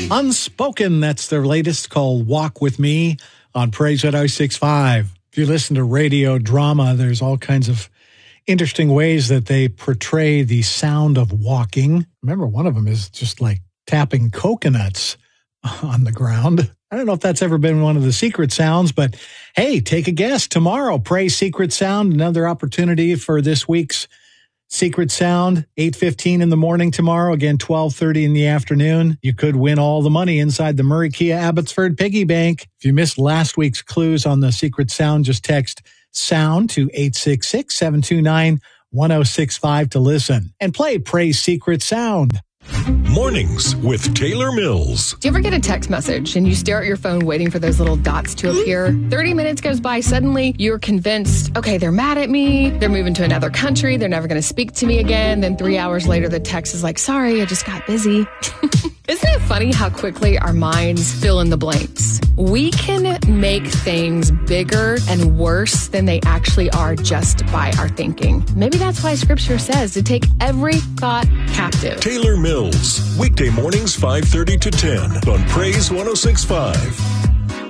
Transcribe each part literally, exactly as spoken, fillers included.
Unspoken, that's their latest, called Walk With Me on Praise one oh six point five. If you listen to radio drama, there's all kinds of interesting ways that they portray the sound of walking. Remember, one of them is just like tapping coconuts on the ground. I don't know if that's ever been one of the secret sounds, but hey, take a guess. Tomorrow, Praise Secret Sound, another opportunity for this week's Secret Sound, eight fifteen in the morning tomorrow, again, twelve thirty in the afternoon. You could win all the money inside the Murray Kia Abbotsford Piggy Bank. If you missed last week's clues on the Secret Sound, just text SOUND to eight six six, seven two nine, one oh six five to listen. And play Praise Secret Sound. Mornings with Taylor Mills. Do you ever get a text message and you stare at your phone waiting for those little dots to appear? thirty minutes goes by, suddenly you're convinced, okay, they're mad at me, they're moving to another country, they're never going to speak to me again. Then three hours later, the text is like, sorry, I just got busy. Isn't it funny how quickly our minds fill in the blanks? We can make things bigger and worse than they actually are just by our thinking. Maybe that's why Scripture says to take every thought captive. Taylor Mills, weekday mornings five thirty to ten on Praise one oh six point five.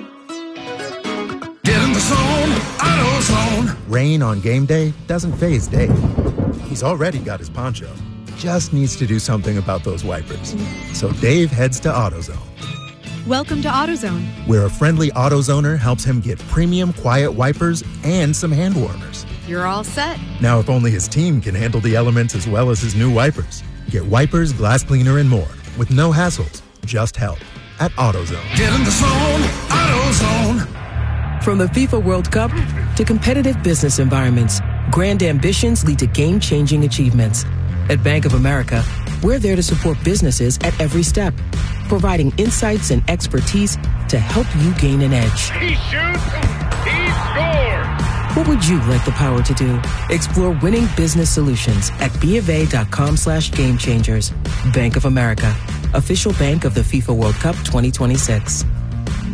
Get in the zone, AutoZone. Rain on game day doesn't faze Dave. He's already got his poncho. Just needs to do something about those wipers. So Dave heads to AutoZone. Welcome to AutoZone, where a friendly AutoZoner helps him get premium quiet wipers and some hand warmers. You're all set. Now, if only his team can handle the elements as well as his new wipers. Get wipers, glass cleaner, and more with no hassles, just help at AutoZone. Get in the zone, AutoZone. From the FIFA World Cup to competitive business environments, grand ambitions lead to game-changing achievements. At Bank of America, we're there to support businesses at every step, providing insights and expertise to help you gain an edge. He shoots, he scores! What would you like the power to do? Explore winning business solutions at BofA.com slash game changers. Bank of America, official bank of the FIFA World Cup twenty twenty-six.